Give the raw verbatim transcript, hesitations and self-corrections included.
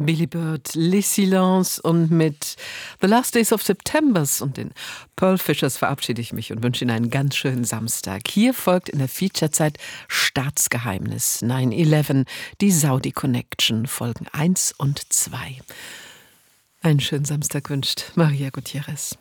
Billy Bird, Les Silences und mit The Last Days of Septembers und den Pearl Fishers verabschiede ich mich und wünsche Ihnen einen ganz schönen Samstag. Hier folgt in der Featurezeit Staatsgeheimnis neun elf, die Saudi Connection, Folgen eins und zwei. Einen schönen Samstag wünscht Maria Gutierrez.